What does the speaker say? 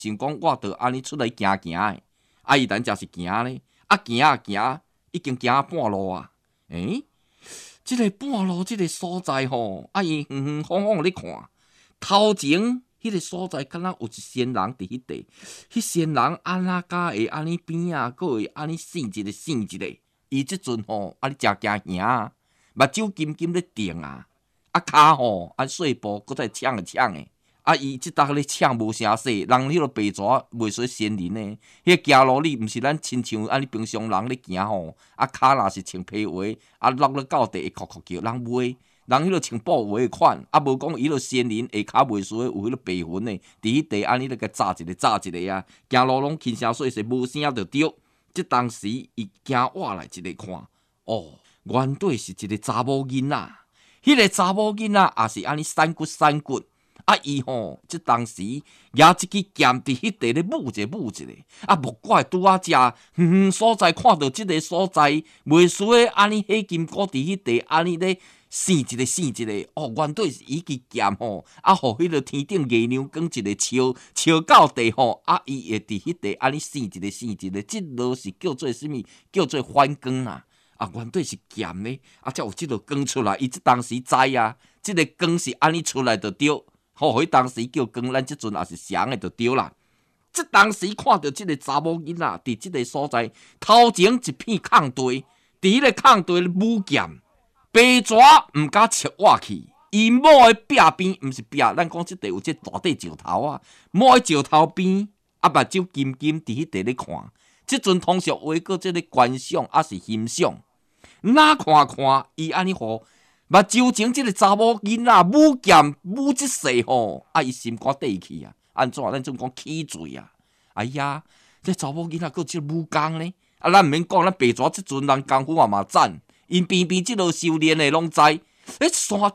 像讲我着安尼出来行行诶，啊伊等才是行咧，啊行已经行半路啊，即个半路即个所在吼，啊伊远方方咧看，头前迄个所在敢若有一仙人伫迄地，迄仙人安那甲会安尼边啊，佫会安尼醒一个，伊即阵吼安尼诚惊兄啊，目睭金金咧定啊，啊骹吼安碎步佫再抢诶。啊！伊即搭咧抢无声势，人迄个白蛇袂说仙人呢。迄个行路你毋是咱亲像安尼平常人咧行吼，啊骹若是穿皮鞋，啊落咧到地会哭哭叫，人袂，人迄个穿布鞋款，啊无讲伊个仙人下骹袂输有迄个白云呢，伫迄地安尼咧甲炸一个啊，行路拢轻声细细，无声就对。即当时伊行活来一个看，原底是一个查某囡仔，迄个查某囡仔也是安尼散骨。啊，伊吼，即当时举一支剑伫迄地咧舞一个，啊，无怪拄啊遮远所在看到即个所在，袂输诶安尼迄金箍伫迄地安尼咧醒一个，原底是伊支剑吼，啊，互迄个天顶月亮光一个笑到地吼，啊，伊会伫迄地安尼醒一个，即落是叫做啥物？叫做反光啊！啊，原底是剑咧，啊，才有即落光出来。伊即当时知啊，即个光是安尼出来就对。迄当时叫光，咱即阵也是常诶，就对啦。即当时看到即个查某囡仔伫即个所在，头前一片空地，伫迄个空地舞剑，白蛇毋敢切我去，伊摸诶壁边，毋是壁，咱讲即地有即大块石头啊，摸诶石头边，啊目睭金金伫迄地咧看。即阵通常话过即个观赏，还是欣赏。哪看，伊安尼互。目睭前即个查某囡仔舞剑舞即世吼，啊伊心肝底去啊，安怎咱总讲起罪啊？哎呀，这查某囡仔佫即个武功呢？啊，咱毋免讲，咱白蛇即阵人功夫嘛赞，因边即落修炼诶拢知。山